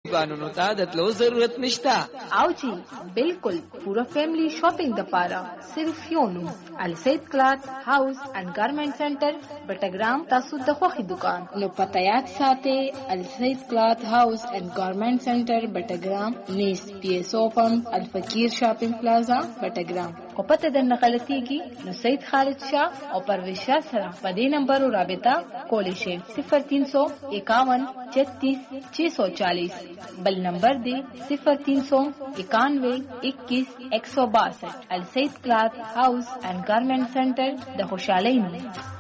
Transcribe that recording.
قانونو ته د تلو ضرورت نشته. او جی بالکل پورا فیملی شاپینګ د پاره صرف یو نوم السید کلات هاوس اینڈ گارمنٹ سنټر بټګرام. تاسو د خوخي دکان نو پته یاد ساتئ السید کلات هاوس اینڈ گارمنٹ سنټر بټګرام نیس پی ایس او پمپ الفقیر شاپینګ پلازا بټګرام. او پته د نقلتیږي نو سید خالد شاه او پرویز شاه سره په دې نمبر رابطه کولی شئ 0351 36 640. بل نمبر دی 0391 21 162. السید کلات هاوس اینڈ گارمنٹ سنټر د خوشحالۍ نوم.